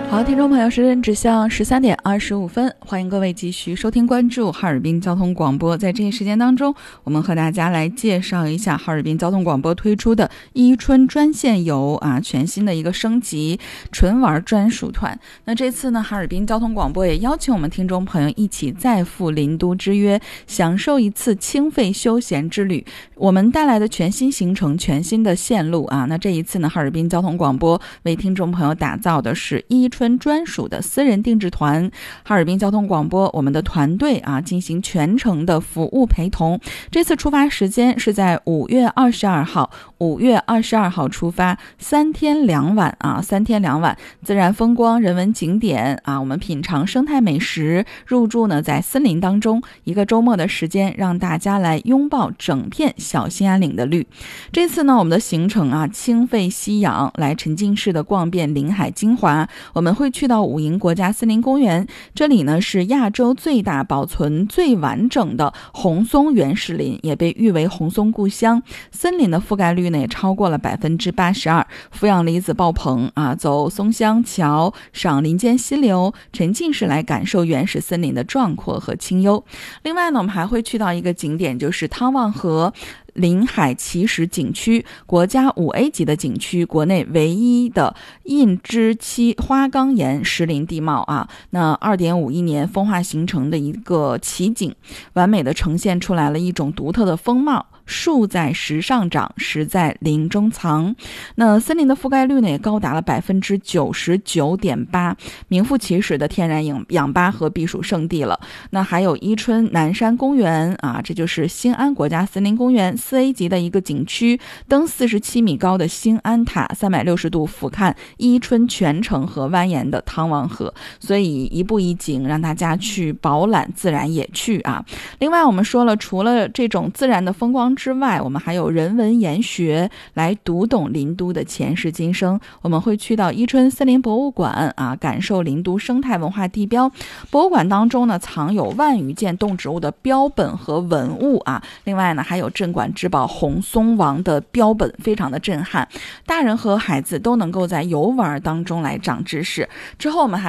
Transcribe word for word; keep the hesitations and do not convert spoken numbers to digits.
好，听众朋友，时间指向十三点二十五分，欢迎各位继续收听关注哈尔滨交通广播。在这一时间当中，我们和大家来介绍一下哈尔滨交通广播推出的伊春专线游啊，全新的一个升级纯玩专属团。那这次呢，哈尔滨交通广播也邀请我们听众朋友一起再赴林都之约，享受一次清肺休闲之旅。我们带来的全新行程、全新的线路啊，那这一次呢，哈尔滨交通广播为听众朋友打造的是伊春专属的私人定制团。哈尔滨交通广播我们的团队啊进行全程的服务陪同。这次出发时间是在五月二十二号，五月二十二号出发，三天两晚啊，三天两晚，自然风光、人文景点啊，我们品尝生态美食，入住呢在森林当中，一个周末的时间，让大家来拥抱整片小兴安岭的绿。这次呢，我们的行程啊，清肺吸氧，来沉浸式的逛遍林海精华。我们会去到武营国家森林公园，这里呢是亚洲最大、保存最完整的红松原始林，也被誉为红松故乡。森林的覆盖率呢也超过了百分之八十二，负氧离子爆棚啊！走松香桥，赏林间溪流，沉浸式来感受原始森林的壮阔和清幽。另外呢，我们还会去到一个景点，就是汤旺河林海奇石景区，国家五 A 级的景区，国内唯一的印支期花岗岩石林地貌啊，那 二点五亿年风化形成的一个奇景，完美的呈现出来了一种独特的风貌。树在石上长，石在林中藏。那森林的覆盖率呢，也高达了百分之九十九点八，名副其实的天然氧吧和避暑胜地了。那还有伊春南山公园啊，这就是兴安国家森林公园四 A 级的一个景区，登四十七米高的兴安塔，三百六十度俯瞰伊春全城和蜿蜒的汤旺河，所以一步一景，让大家去饱览自然野趣啊。另外我们说了，除了这种自然的风光之外，我们还有人文研学，来读懂林都的前世今生。我们会去到伊春森林博物馆啊，感受林都生态文化地标。博物馆当中呢，藏有万余件动植物的标本和文物啊。另外呢，还有镇馆之宝红松王的标本，非常的震撼。大人和孩子都能够在游玩当中来长知识。之后我们还